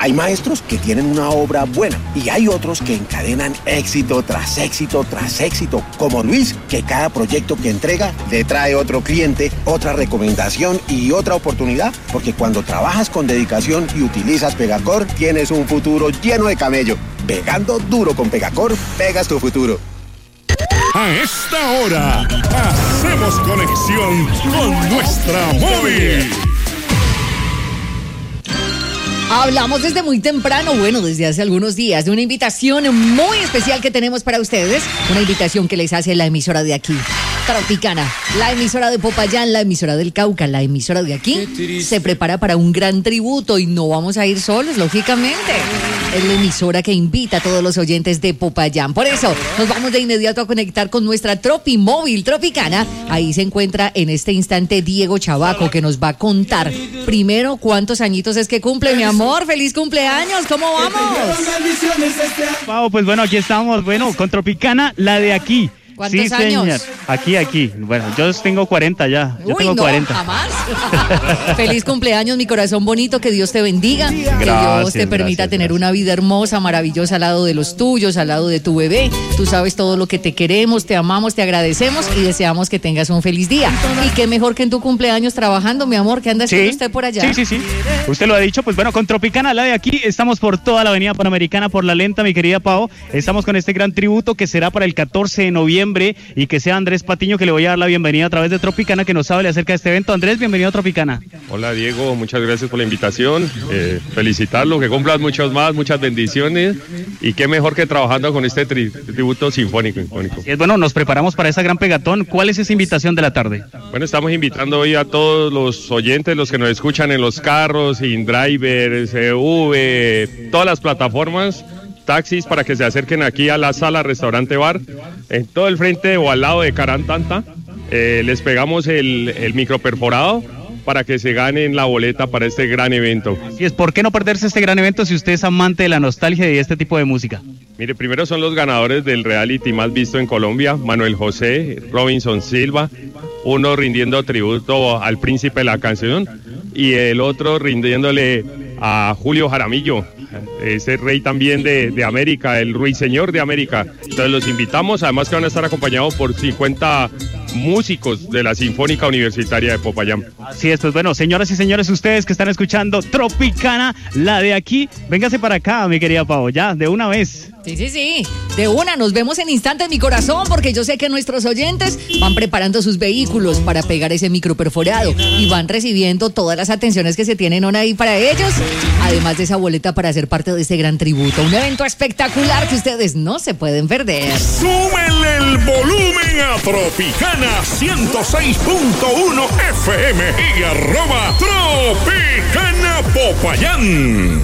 Hay maestros que tienen una obra buena y hay otros que encadenan éxito tras éxito tras éxito, como Luis, que cada proyecto que entrega le trae otro cliente, otra recomendación y otra oportunidad, porque cuando trabajas con dedicación y utilizas Pegacor, tienes un futuro lleno de camello. Pegando duro con Pegacor, pegas tu futuro. A esta hora, hacemos conexión con nuestra móvil. Hablamos desde muy temprano, bueno, desde hace algunos días, de una invitación muy especial que tenemos para ustedes. Una invitación que les hace la emisora de aquí, Tropicana, la emisora de Popayán, la emisora del Cauca, la emisora de aquí. Se prepara para un gran tributo y no vamos a ir solos, lógicamente. Es la emisora que invita a todos los oyentes de Popayán. Por eso, nos vamos de inmediato a conectar con nuestra Tropi Móvil Tropicana. Ahí se encuentra en este instante Diego Chavaco, que nos va a contar primero cuántos añitos es que cumple, mi amor. Feliz cumpleaños, ¿cómo vamos? Wow, pues bueno, aquí estamos, bueno, con Tropicana, la de aquí. ¿Cuántos años? Señor. Aquí. Bueno, yo tengo 40 ya. Yo tengo 40. Jamás. Feliz cumpleaños, mi corazón bonito. Que Dios te bendiga. Gracias, que Dios te permita tener una vida hermosa, maravillosa al lado de los tuyos, al lado de tu bebé. Tú sabes todo lo que te queremos, te amamos, te agradecemos y deseamos que tengas un feliz día. Y qué mejor que en tu cumpleaños trabajando, mi amor. ¿Qué anda haciendo usted por allá? Sí. Usted lo ha dicho. Pues bueno, con Tropicana, la de aquí, estamos por toda la avenida Panamericana, por La Lenta, mi querida Pao. Estamos con este gran tributo que será para el 14 de noviembre. Y que sea Andrés Patiño, que le voy a dar la bienvenida a través de Tropicana, que nos hable acerca de este evento. Andrés, bienvenido a Tropicana. Hola Diego, muchas gracias por la invitación, felicitarlo, que cumplas muchos más, muchas bendiciones, y qué mejor que trabajando con este tributo sinfónico. Bueno, nos preparamos para esa gran pegatón. ¿Cuál es esa invitación de la tarde? Bueno, estamos invitando hoy a todos los oyentes, los que nos escuchan en los carros, InDriver, CV, todas las plataformas, taxis, para que se acerquen aquí a la sala restaurante bar, en todo el frente o al lado de Carantanta. Les pegamos el microperforado para que se ganen la boleta para este gran evento. Así es, ¿por qué no perderse este gran evento si usted es amante de la nostalgia y de este tipo de música? Mire, primero son los ganadores del reality más visto en Colombia, Manuel José, Robinson Silva, uno rindiendo tributo al príncipe de la canción y el otro rindiéndole a Julio Jaramillo, ese rey también de América, el ruiseñor de América. Entonces los invitamos, además que van a estar acompañados por 50 músicos de la Sinfónica Universitaria de Popayán. Así es, pues bueno, señoras y señores, ustedes que están escuchando Tropicana, la de aquí, véngase para acá, mi querida Pau, ya, de una vez. Sí, de una, nos vemos en instantes, mi corazón, porque yo sé que nuestros oyentes van preparando sus vehículos para pegar ese microperforado y van recibiendo todas las atenciones que se tienen ahí para ellos, además de esa boleta para ser parte de este gran tributo, un evento espectacular que ustedes no se pueden perder. Súbele el volumen a Tropicana 106.1 FM y @Tropicana Popayán.